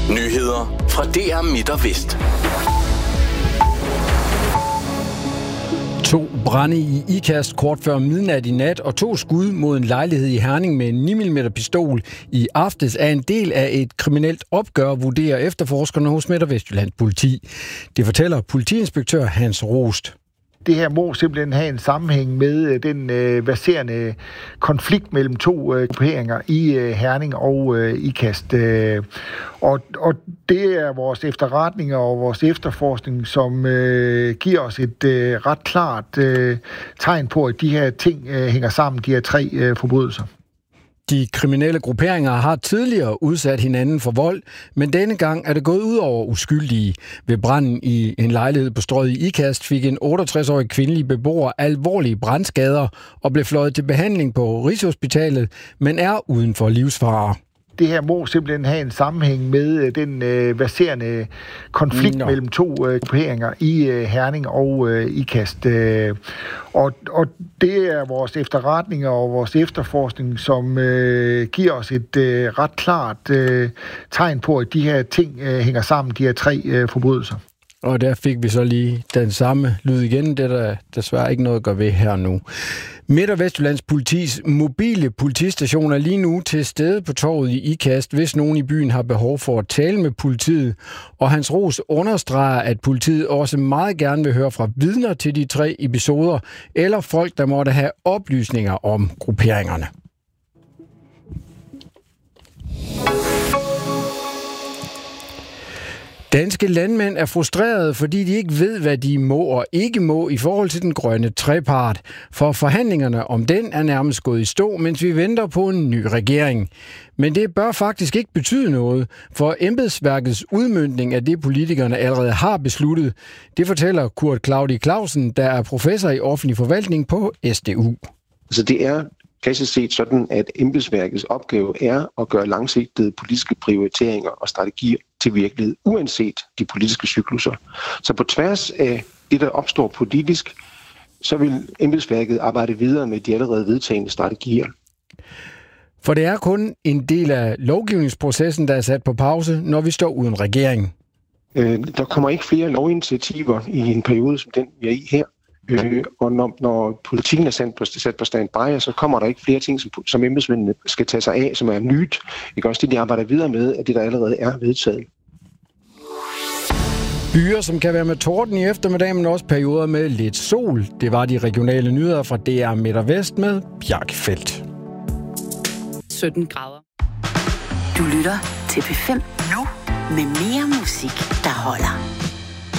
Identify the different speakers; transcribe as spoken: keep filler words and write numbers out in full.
Speaker 1: Nyheder fra D R Midt og Vest.
Speaker 2: To brande i Ikast kort før midnat i nat og to skud mod en lejlighed i Herning med en ni millimeter pistol i aftes er en del af et kriminelt opgør, vurderer efterforskerne hos Midt- og Vestjyllands politi. Det fortæller politiinspektør Hans Rost.
Speaker 3: Det her må simpelthen have en sammenhæng med den øh, verserende konflikt mellem to øh, grupperinger i øh, Herning og øh, Ikast. Øh, og, og det er vores efterretninger og vores efterforskning, som øh, giver os et øh, ret klart øh, tegn på, at de her ting øh, hænger sammen, de her tre øh, forbrydelser.
Speaker 2: De kriminelle grupperinger har tidligere udsat hinanden for vold, men denne gang er det gået ud over uskyldige. Ved branden i en lejlighed på Strøget i Ikast fik en otteogtres-årig kvindelig beboer alvorlige brandskader og blev fløjet til behandling på Rigshospitalet, men er uden for livsfare.
Speaker 3: Det her må simpelthen have en sammenhæng med den øh, verserende konflikt no. mellem to øh, grupperinger i øh, Herning og øh, Ikast. Øh, og, og det er vores efterretninger og vores efterforskning, som øh, giver os et øh, ret klart øh, tegn på, at de her ting øh, hænger sammen, de her tre øh, forbrydelser.
Speaker 2: Og der fik vi så lige den samme lyd igen. Det er der desværre ikke noget at gøre ved her nu. Midt- og Vestjyllands politis mobile politistation er lige nu til stede på torvet i Ikast, hvis nogen i byen har behov for at tale med politiet. Og Hans Roos understreger, at politiet også meget gerne vil høre fra vidner til de tre episoder, eller folk, der måtte have oplysninger om grupperingerne. Danske landmænd er frustrerede, fordi de ikke ved, hvad de må og ikke må i forhold til den grønne trepart. For forhandlingerne om den er nærmest gået i stå, mens vi venter på en ny regering. Men det bør faktisk ikke betyde noget, for embedsværkets udmøntning af det, politikerne allerede har besluttet, det fortæller Kurt Claudi Clausen, der er professor i offentlig forvaltning på S D U.
Speaker 4: Så det er klassisk set sådan, at embedsværkets opgave er at gøre langsigtede politiske prioriteringer og strategier til virkelighed, uanset de politiske cykluser. Så på tværs af det, der opstår politisk, så vil embedsværket arbejde videre med de allerede vedtagne strategier.
Speaker 2: For det er kun en del af lovgivningsprocessen, der er sat på pause, når vi står uden regering.
Speaker 4: Øh, der kommer ikke flere lovinitiativer i en periode som den, vi er i her. Øh, og når, når politikken er sat på, sat på standby, så kommer der ikke flere ting, som, som embedsmændene skal tage sig af, som er nyt. Ikke også det, de arbejder videre med, at det, der allerede er vedtaget.
Speaker 2: Byer, som kan være med torden i eftermiddag, men også perioder med lidt sol. Det var de regionale nyheder fra D R Midt og Vest med Bjarke Feldt.
Speaker 5: sytten grader. Du lytter til P fem nu med mere musik, der holder.